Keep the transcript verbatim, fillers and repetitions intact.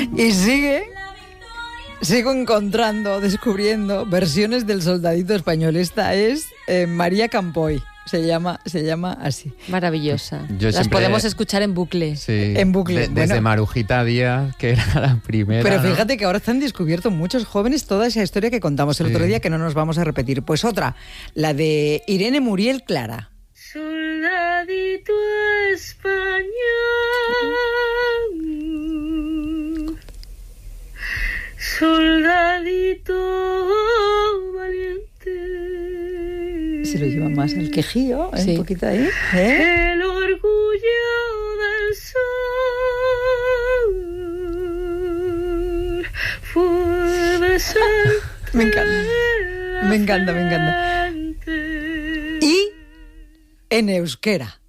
Y sigue, sigo encontrando, descubriendo versiones del Soldadito Español. Esta es eh, María Campoy. Se llama, se llama así. Maravillosa. Yo Las siempre- podemos escuchar en bucle. Sí, En bucle, de- bueno. desde Marujita Díaz, que era la primera. Pero ¿no? fíjate que ahora están descubierto muchos jóvenes toda esa historia que contamos el Sí. otro día, que no nos vamos a repetir. Pues otra, la de Irene Muriel Clara. Soldadito español, soldadito valiente, Se lo lleva más al quejío, ¿eh? Sí. Un poquito ahí. ¿eh? el orgullo del sol fue besar. Me encanta, me encanta, me encanta. Y en euskera.